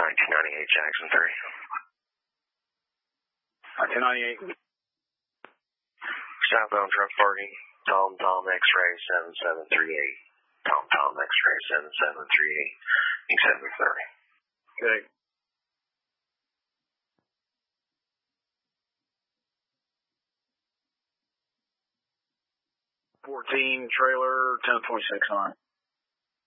1998 Jackson 3. 1998. Southbound truck party, Tom X-ray 7738. Tom X-ray 7738. Except 30. Okay. 14 trailer, 10.6 on.